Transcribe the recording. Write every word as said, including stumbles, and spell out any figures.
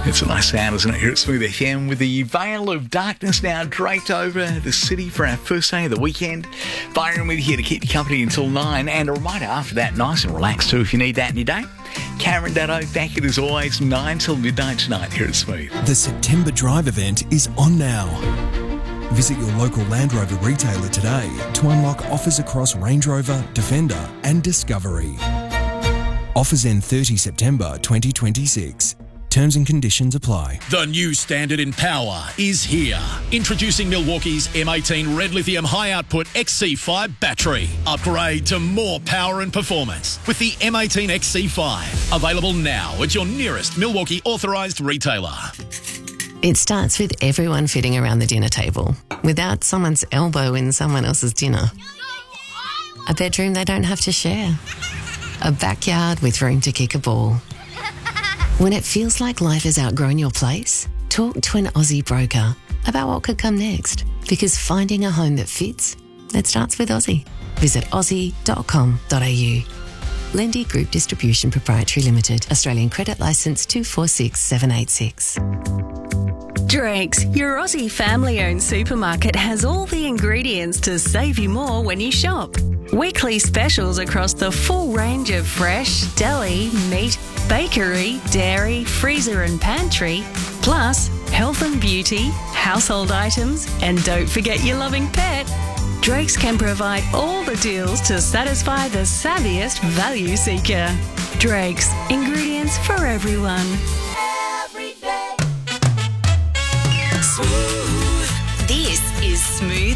It's a nice sound, isn't it? Here at Smooth F M with the veil of darkness now draped over the city for our first day of the weekend. Byron with you here to keep you company until nine. And a reminder after that, nice and relaxed too if you need that in your day. Cameron Dado back in as always, nine till midnight tonight here at Smooth. The September Drive event is on now. Visit your local Land Rover retailer today to unlock offers across Range Rover, Defender and Discovery. Offers end thirtieth September twenty twenty-six. Terms and conditions apply. The new standard in power is here. Introducing Milwaukee's M eighteen Red Lithium High Output X C five battery. Upgrade to more power and performance with the M eighteen X C five. Available now at your nearest Milwaukee authorised retailer. It starts with everyone fitting around the dinner table without someone's elbow in someone else's dinner. A bedroom they don't have to share. A backyard with room to kick a ball. When it feels like life has outgrown your place, talk to an Aussie broker about what could come next. Because finding a home that fits, it starts with Aussie. Visit aussie dot com dot a u. Lendy Group Distribution Proprietary Limited. Australian Credit Licence two four six seven eight six. Drake's, your Aussie family-owned supermarket, has all the ingredients to save you more when you shop. Weekly specials across the full range of fresh, deli, meat, bakery, dairy, freezer and pantry, plus health and beauty, household items, and don't forget your loving pet. Drake's can provide all the deals to satisfy the savviest value seeker. Drake's, ingredients for everyone. This is Smooth